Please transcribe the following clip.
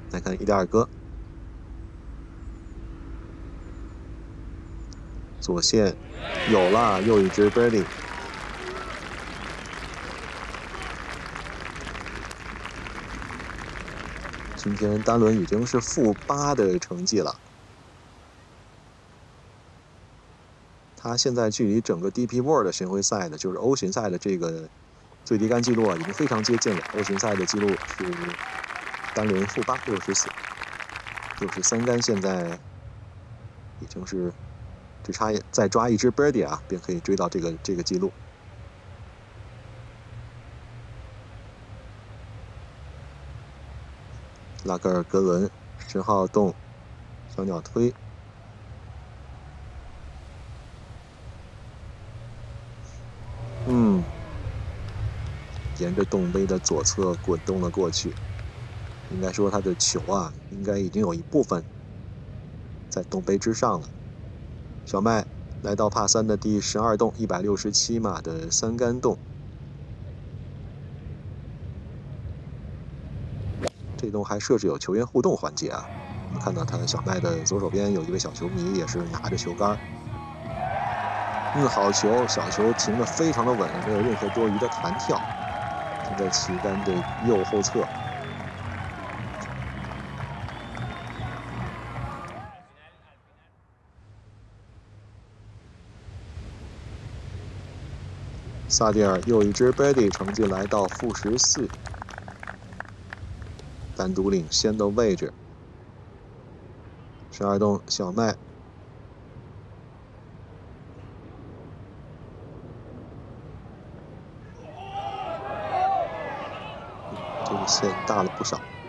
来看伊利尔戈，左线有了，又一支 birdie。今天单轮已经是-8的成绩了。他现在距离整个 DP World 巡回赛的，就是欧巡赛的这个最低杆记录啊，已经非常接近了。欧巡赛的记录是单轮-8 64，63杆现在已经是只差再抓一支 birdie 啊，便可以追到这个记录。拉格尔格伦10号洞小鸟推，沿着洞杯的左侧滚动了过去。应该说他的球啊，应该已经有一部分在洞杯之上了。小麦来到帕3的第12洞，167码的3杆洞。这洞还设置有球员互动环节啊。我们看到他小麦的左手边有一位小球迷，也是拿着球杆。好球，小球停得非常的稳，没有任何多余的弹跳，停在旗杆的右后侧。萨蒂尔又一支 birdie， 成绩来到-14，单独领先的位置。12洞小麦，这个线大了不少。